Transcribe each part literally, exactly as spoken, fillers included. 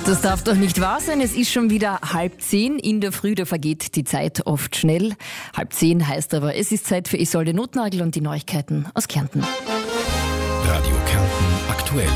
Das darf doch nicht wahr sein. Es ist schon wieder halb zehn. In der Früh, da vergeht die Zeit oft schnell. Halb zehn heißt aber, es ist Zeit für Isolde Notnagel und die Neuigkeiten aus Kärnten. Radio Kärnten aktuell.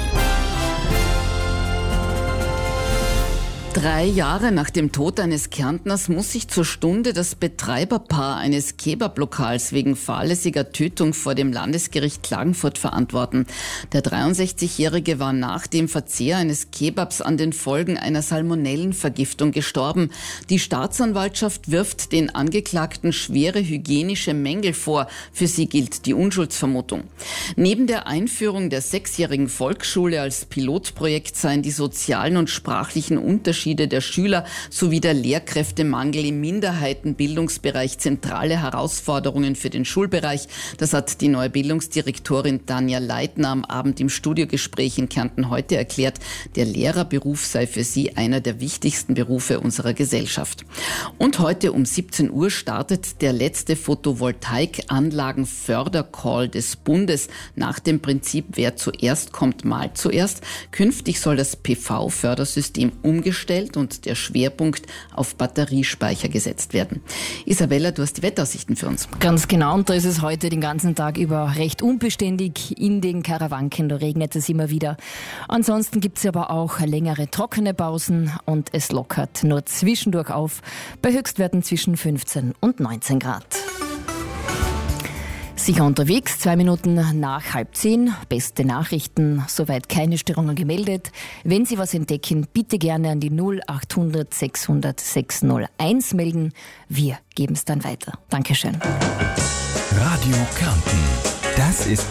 Drei Jahre nach dem Tod eines Kärntners muss sich zur Stunde das Betreiberpaar eines Kebablokals wegen fahrlässiger Tötung vor dem Landesgericht Klagenfurt verantworten. Der dreiundsechzigjährige war nach dem Verzehr eines Kebabs an den Folgen einer Salmonellenvergiftung gestorben. Die Staatsanwaltschaft wirft den Angeklagten schwere hygienische Mängel vor. Für sie gilt die Unschuldsvermutung. Neben der Einführung der sechsjährigen Volksschule als Pilotprojekt seien die sozialen und sprachlichen Unterschiede der Schüler sowie der Lehrkräftemangel im Minderheitenbildungsbereich zentrale Herausforderungen für den Schulbereich. Das hat die neue Bildungsdirektorin Tanja Leitner am Abend im Studiogespräch in Kärnten heute erklärt. Der Lehrerberuf sei für sie einer der wichtigsten Berufe unserer Gesellschaft. Und heute um siebzehn Uhr startet der letzte Photovoltaikanlagenfördercall des Bundes nach dem Prinzip, wer zuerst kommt, malt zuerst. Künftig soll das P V-Fördersystem umgestellt und der Schwerpunkt auf Batteriespeicher gesetzt werden. Isabella, du hast die Wetteraussichten für uns. Ganz genau, und da ist es heute den ganzen Tag über recht unbeständig. In den Karawanken, da regnet es immer wieder. Ansonsten gibt es aber auch längere trockene Pausen und es lockert nur zwischendurch auf, bei Höchstwerten zwischen fünfzehn und neunzehn Grad. Sicher unterwegs, zwei Minuten nach halb zehn. Beste Nachrichten, soweit keine Störungen gemeldet. Wenn Sie was entdecken, bitte gerne an die null acht hundert sechshundert sechshunderteins melden. Wir geben es dann weiter. Dankeschön. Radio Kärnten. Das ist